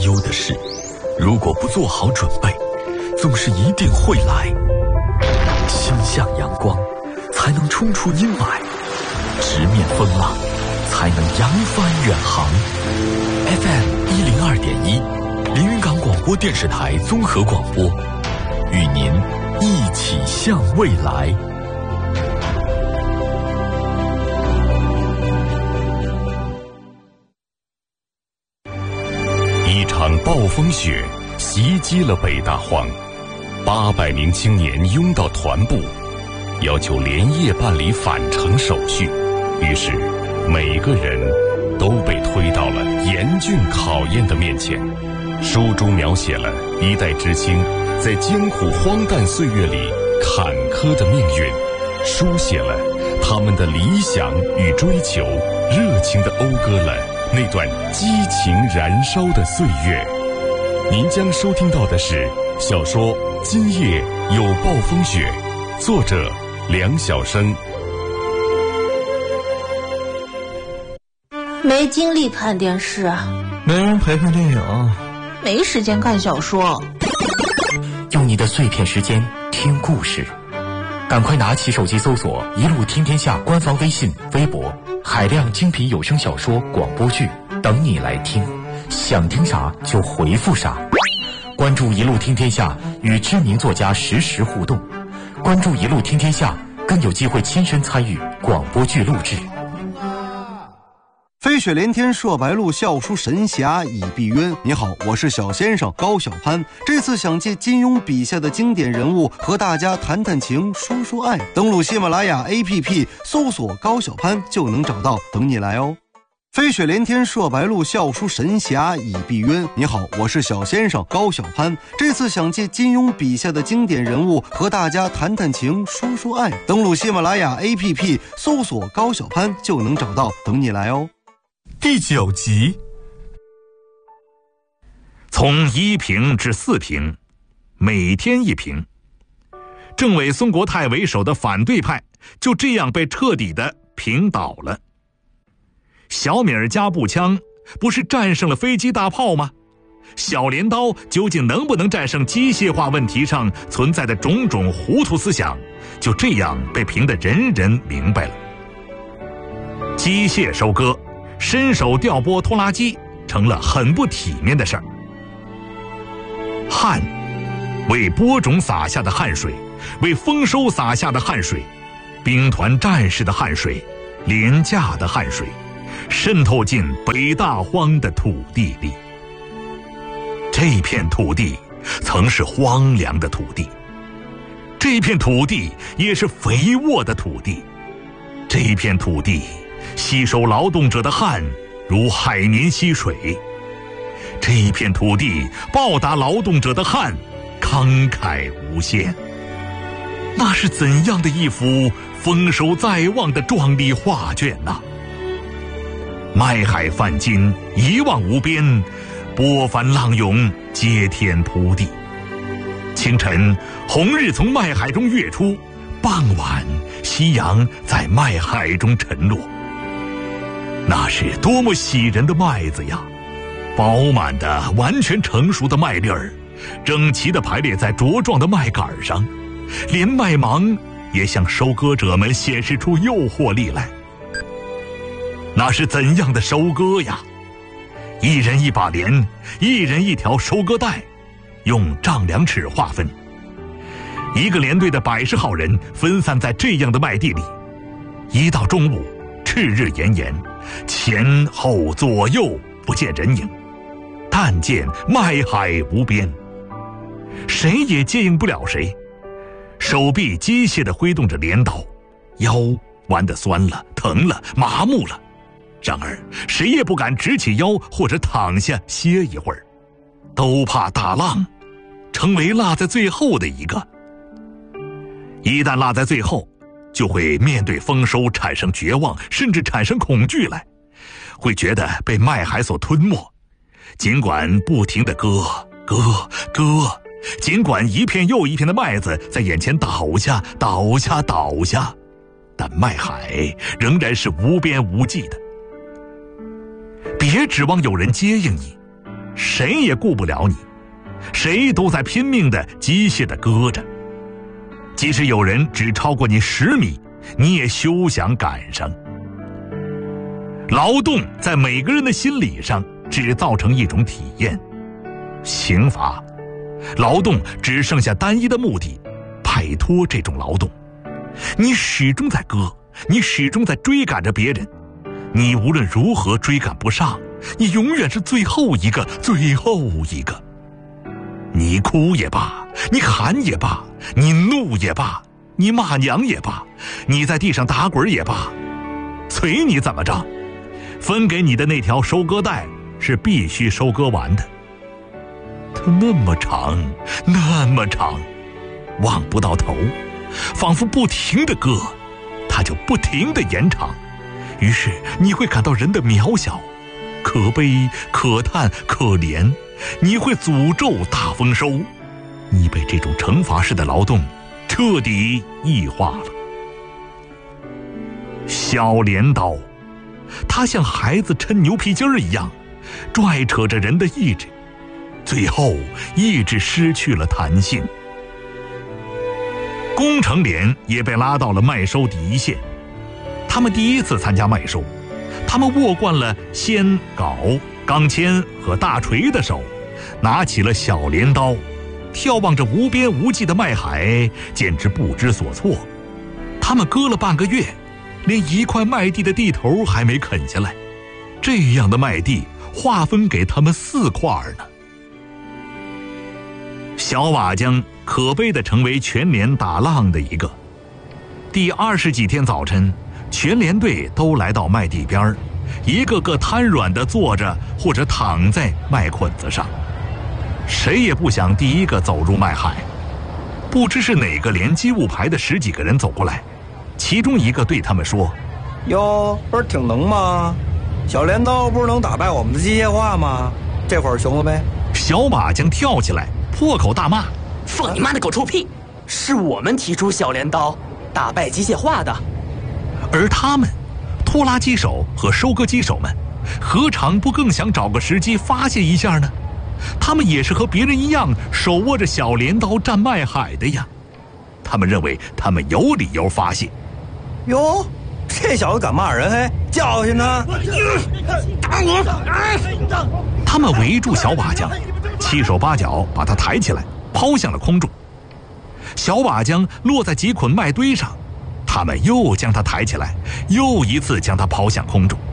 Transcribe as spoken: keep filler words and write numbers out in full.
忧的事，如果不做好准备，总是一定会来。心向阳光，才能冲出阴霾；直面风浪，才能扬帆远航。F M 一零二点一，连云港广播电视台综合广播，与您一起向未来。一场暴风雪袭击了北大荒，八百名青年拥到团部，要求连夜办理返程手续。于是，每个人都被推到了严峻考验的面前。书中描写了一代知青在艰苦荒诞岁月里坎坷的命运，书写了他们的理想与追求，热情地讴歌了那段激情燃烧的岁月。您将收听到的是小说《今夜有暴风雪》，作者梁晓声。 没精力看电视啊， 没人陪看电影， 没时间看小说。 用你的碎片时间听故事，赶快拿起手机搜索一路听天下官方微信微博，海量精品有声小说广播剧等你来听，想听啥就回复啥。关注一路听天下，与知名作家实时互动，关注一路听天下，更有机会亲身参与广播剧录制。 飞雪连天射白鹿，笑书神侠倚碧鸳。你好，我是小先生高晓攀，这次想借金庸笔下的经典人物和大家谈谈情说说爱。登录喜马拉雅 A P P 搜索高晓攀就能找到，等你来哦。飞雪连天射白鹿，笑书神侠倚碧鸳。你好，我是小先生高晓攀，这次想借金庸笔下的经典人物和大家谈谈情说说爱。登录喜马拉雅 A P P 搜索高晓攀就能找到，等你来哦。 第九集， 从一评至四评，每天一评。政委松国泰为首的反对派就这样被彻底的平倒了。小米尔加步枪不是战胜了飞机大炮吗？小镰刀究竟能不能战胜机械化问题上存在的种种糊涂思想，就这样被评得人人明白了。机械收割，伸手调拨拖拉机成了很不体面的事儿。汗，为播种洒下的汗水，为丰收洒下的汗水，兵团战士的汗水，廉价的汗水，渗透进北大荒的土地里。这片土地曾是荒凉的土地，这片土地也是肥沃的土地，这片土地吸收劳动者的汗如海绵吸水，这片土地报答劳动者的汗慷慨无限。那是怎样的一幅丰收在望的壮丽画卷呐！麦海泛金，一望无边，波帆浪涌，接天铺地。清晨，红日从麦海中跃出，傍晚，夕阳在麦海中沉落。那是多么喜人的麦子呀！饱满的、完全成熟的麦粒儿，整齐地排列在茁壮的麦秆上，连麦芒也向收割者们显示出诱惑力来。那是怎样的收割呀！一人一把镰，一人一条收割带，用丈量尺划分。一个连队的百十号人分散在这样的麦地里，一到中午，赤日炎炎，前后左右不见人影，但见麦海无边，谁也接应不了谁。手臂机械地挥动着镰刀，腰弯得酸了，疼了，麻木了。然而谁也不敢直起腰或者躺下歇一会儿，都怕打浪，成为落在最后的一个。一旦落在最后，就会面对丰收产生绝望，甚至产生恐惧来，会觉得被麦海所吞没。尽管不停地割割割，尽管一片又一片的麦子在眼前倒下倒下倒下，但麦海仍然是无边无际的。别指望有人接应你， 谁也顾不了你，谁都在拼命地机械地割着。即使有人只超过你十米，你也休想赶上。劳动在每个人的心理上只造成一种体验，刑罚。劳动只剩下单一的目的，摆脱这种劳动。你始终在割，你始终在追赶着别人，你无论如何追赶不上，你永远是最后一个，最后一个。你哭也罢，你喊也罢，你怒也罢，你骂娘也罢，你在地上打滚也罢，随你怎么着，分给你的那条收割带是必须收割完的。它那么长，那么长，望不到头，仿佛不停地割，它就不停地延长。于是你会感到人的渺小，可悲、可叹、可怜。你会诅咒大丰收，你被这种惩罚式的劳动彻底异化了。小镰刀，它像孩子抻牛皮筋儿一样，拽扯着人的意志，最后意志失去了弹性。工程连也被拉到了麦收第一线。他们第一次参加麦收，他们握惯了掀镐、钢钎和大锤的手，拿起了小镰刀，眺望着无边无际的麦海，简直不知所措。他们割了半个月，连一块麦地的地头还没啃下来，这样的麦地划分给他们四块呢。小瓦匠可悲地成为全连打浪的一个。第二十几天早晨，全连队都来到麦地边，一个个瘫软地坐着或者躺在麦捆子上，谁也不想第一个走入麦海。不知是哪个连机务排的十几个人走过来，其中一个对他们说： 哟，不是挺能吗？小镰刀不是能打败我们的机械化吗？这会儿行了呗。 小瓦匠跳起来破口大骂： 放你妈的狗臭屁！是我们提出小镰刀打败机械化的。 而他们拖拉机手和收割机手们何尝不更想找个时机发泄一下呢？他们也是和别人一样手握着小镰刀占麦海的呀。他们认为他们有理由发泄。 哟，这小子敢骂人，嘿，教训他！ 打我！ 他们围住小瓦匠，七手八脚把他抬起来，抛向了空中。小瓦匠落在几捆麦堆上，他们又将他抬起来，又一次将他抛向空中。